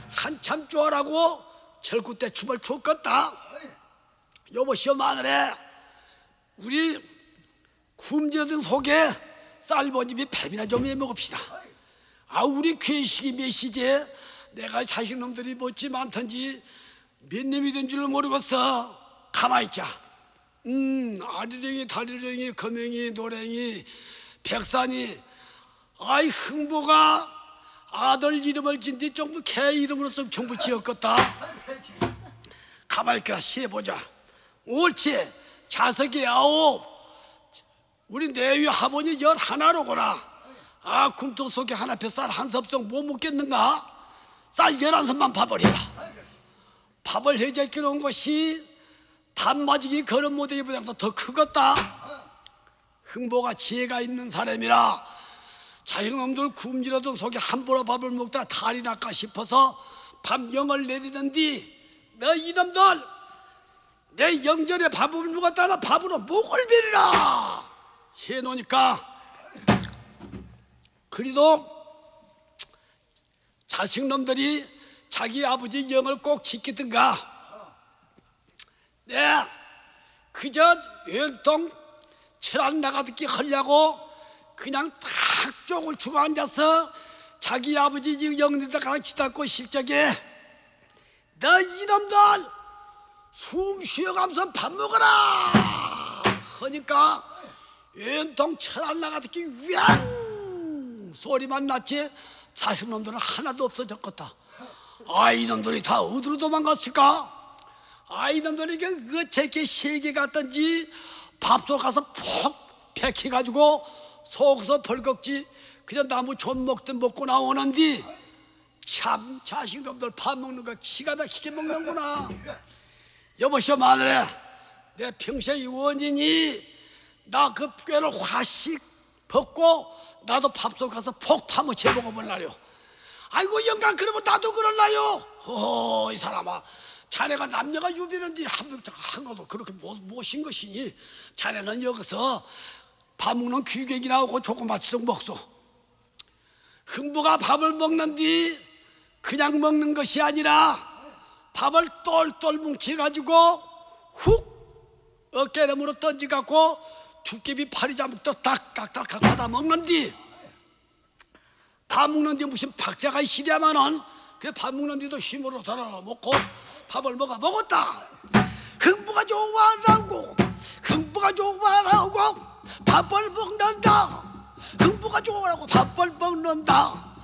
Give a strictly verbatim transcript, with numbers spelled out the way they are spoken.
한참 쪼라고 절구때 춤을 췄겠다. 여보시오 마늘에 우리 굶주려든 속에 쌀버집이 밥이나 좀 해먹읍시다. 아 우리 괴식이 몇 시제 내가 자식놈들이 뭐지 많던지 몇 놈이 된 줄 모르겠어. 가만히 있자. 음 아리랭이 다리랭이 거맹이 노랭이 백산이 아이 흥보가 아들 이름을 짓는데 전부 개 이름으로 좀 전부 지었겠다. 가만히 있거라. 시해보자. 옳지. 자석이 아홉. 우리 내위 하모니 열 하나로구나. 아 굼통 속에 하나 배 쌀 한 섭성 못 먹겠는가? 쌀 열한 섭만 밥을 해라. 밥을 해제해 놓은 것이 단마지기 그런 모델보다 더 크겠다. 흥보가 지혜가 있는 사람이라 자식놈들 굶주려던 속에 함부로 밥을 먹다 탈이 날까 싶어서 밤영을 내리는디 너 이놈들 내 영전에 밥을 먹었다나 밥으로 목을 베리라 해놓으니까 그래도 자식놈들이 자기 아버지 영을 꼭 지키든가 네 그저 왼통 철안 나가듣기 하려고 그냥 탁 쪽을 주고 앉아서 자기 아버지 영리다가 치닫고 실적에 너 이놈들 숨 쉬어가면서 밥 먹어라 하니까 왼통 철안 나가듣기 위앙 소리만 났지 자식놈들은 하나도 없어졌겠다. 아 이놈들이 다 어디로 도망갔을까? 아 이놈들이 어떻게 세계 갔던지 밥솥 가서 푹 패키가지고 속서 벌겋지 그냥 나무 좀 먹든 먹고 나오는디 참 자식놈들 밥 먹는 거 기가 막히게 먹는구나. 여보시오 마늘에 내 평생의 원인이 나 그 꾀를 화씩 벗고 나도 밥솥 가서 폭 파묻혀 먹어볼라요. 아이고 영감 그러면 나도 그럴라요. 허허 이 사람아 자네가 남녀가 유비는데 한, 한 것도 그렇게 못신 것이니 자네는 여기서 밥 먹는 귀객이 나오고 조그맣게 먹소. 흥부가 밥을 먹는디 그냥 먹는 것이 아니라 밥을 똘똘 뭉쳐가지고 훅 어깨너머로 던져갖고 두께비 파리 잡듯 딱딱딱 받아 먹는디 밥 먹는디 무슨 박자가 있으랴마는 그 밥 먹는디도 힘으로 달아나 먹고 밥을 먹어 먹었다. 흥부가 좋아하고 흥부가 좋아하고 밥을 먹는다. 흥부가 좋아하고 밥을 먹는다.